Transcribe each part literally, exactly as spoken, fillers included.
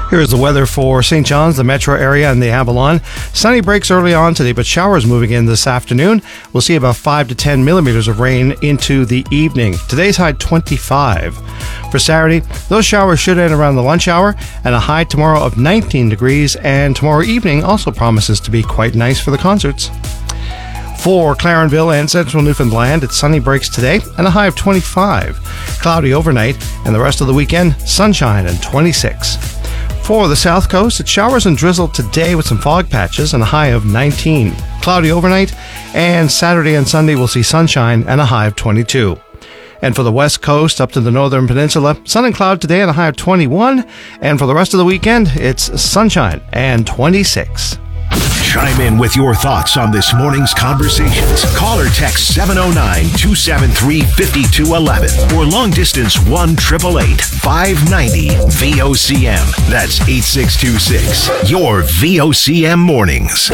Here's the weather for Saint John's, the metro area, and the Avalon. Sunny breaks early on today, but showers moving in this afternoon. We'll see about five to ten millimeters of rain into the evening. Today's high twenty-five. For Saturday, those showers should end around the lunch hour, and a high tomorrow of nineteen degrees, and tomorrow evening also promises to be quite nice for the concerts. For Clarenville and central Newfoundland, it's sunny breaks today and a high of twenty-five. Cloudy overnight, and the rest of the weekend, sunshine and twenty-six. For the south coast, it's showers and drizzle today with some fog patches and a high of nineteen. Cloudy overnight, and Saturday and Sunday we'll see sunshine and a high of twenty-two. And for the west coast up to the northern peninsula, sun and cloud today and a high of twenty-one. And for the rest of the weekend, it's sunshine and twenty-six. Chime in with your thoughts on this morning's conversations. Call or text seven oh nine, two seven three, five two one one or long distance one eight eight eight, five nine zero, V O C M. That's eight six two six. Your V O C M mornings.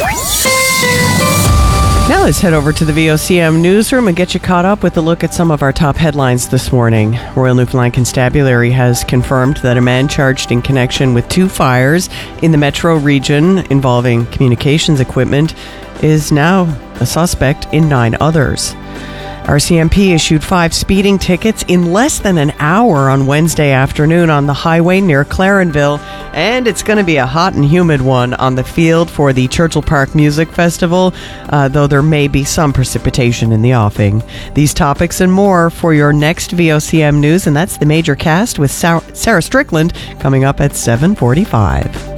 Now let's head over to the V O C M newsroom and get you caught up with a look at some of our top headlines this morning. Royal Newfoundland Constabulary has confirmed that a man charged in connection with two fires in the metro region involving communications equipment is now a suspect in nine others. R C M P issued five speeding tickets in less than an hour on Wednesday afternoon on the highway near Clarenville, and it's going to be a hot and humid one on the field for the Churchill Park Music Festival, uh, though there may be some precipitation in the offing. These topics and more for your next V O C M News, and that's the Major Cast with Sarah Strickland coming up at seven forty-five.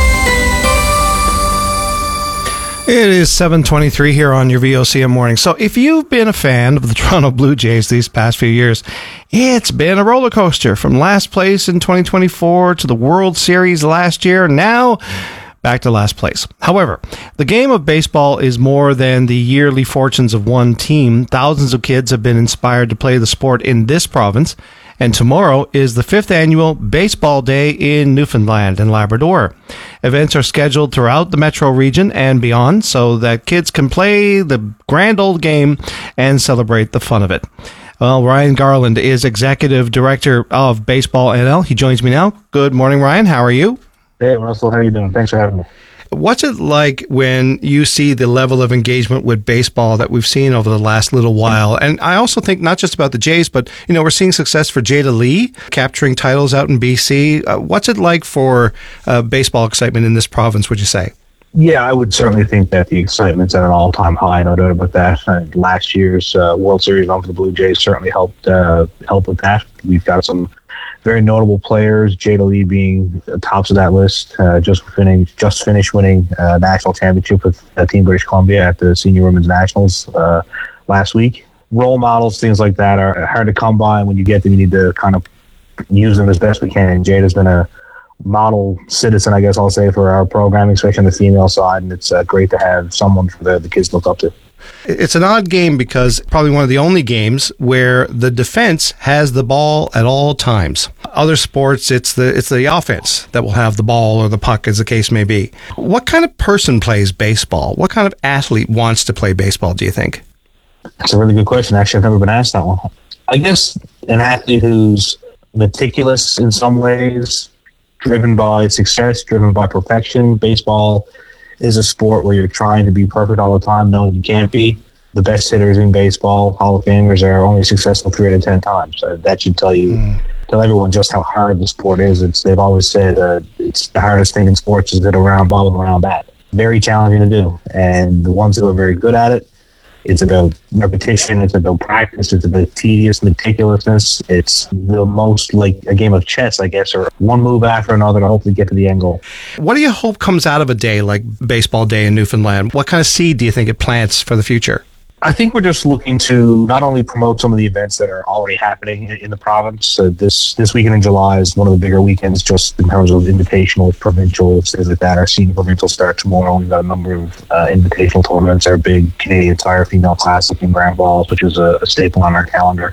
It is seven twenty-three here on your V O C M morning. So if you've been a fan of the Toronto Blue Jays these past few years, it's been a roller coaster from last place in twenty twenty-four to the World Series last year. Now back to last place. However, the game of baseball is more than the yearly fortunes of one team. Thousands of kids have been inspired to play the sport in this province. And tomorrow is the fifth annual Baseball Day in Newfoundland and Labrador. Events are scheduled throughout the metro region and beyond so that kids can play the grand old game and celebrate the fun of it. Well, Ryan Garland is Executive Director of Baseball N L. He joins me now. Good morning, Ryan. How are you? Hey, Russell. How are you doing? Thanks for having me. What's it like when you see the level of engagement with baseball that we've seen over the last little while? And I also think not just about the Jays, but, you know, we're seeing success for Jada Lee, capturing titles out in B C. Uh, what's it like for uh, baseball excitement in this province, would you say? Yeah, I would certainly think that the excitement's at an all-time high, no doubt about that. And last year's uh, World Series run for the Blue Jays certainly helped uh, help with that. We've got some very notable players, Jada Lee being tops of that list, uh, just finished just finished winning a national championship with uh, Team British Columbia at the Senior Women's Nationals uh, last week. Role models, things like that are hard to come by, and when you get them, you need to kind of use them as best we can. And Jada's been a model citizen, I guess I'll say, for our programming, especially on the female side, and it's uh, great to have someone for the, the kids to look up to. It's an odd game because probably one of the only games where the defense has the ball at all times. Other sports, it's the it's the offense that will have the ball or the puck, as the case may be. What kind of person plays baseball? What kind of athlete wants to play baseball, do you think? That's a really good question. Actually, I've never been asked that one. I guess an athlete who's meticulous in some ways, driven by success, driven by perfection. Baseball is a sport where you're trying to be perfect all the time, knowing you can't be. The best hitters in baseball, Hall of Famers, are only successful three out of ten times. So that should tell you, mm. tell everyone just how hard the sport is. It's they've always said uh, it's the hardest thing in sports is to hit a round ball with a round bat. Very challenging to do, and the ones who are very good at it, it's about repetition, it's about practice, it's about tedious meticulousness. It's the most like a game of chess, I guess, or one move after another to hopefully get to the end goal. What do you hope comes out of a day like Baseball Day in Newfoundland? What kind of seed do you think it plants for the future? I think we're just looking to not only promote some of the events that are already happening in the province. Uh, this this weekend in July is one of the bigger weekends just in terms of invitational, provincial, things like that. Our senior provincial start tomorrow. We've got a number of uh, invitational tournaments. Our big Canadian Tire Female Classic in Grand Falls, which is a, a staple on our calendar.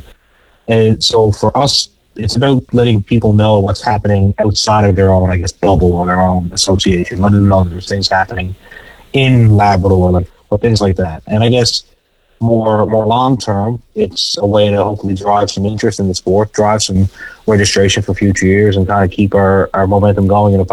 And so for us, it's about letting people know what's happening outside of their own, I guess, bubble or their own association, letting them know there's things happening in Labrador or things like that. And I guess more more long term, it's a way to hopefully drive some interest in the sport, drive some registration for future years, and kind of keep our, our momentum going in a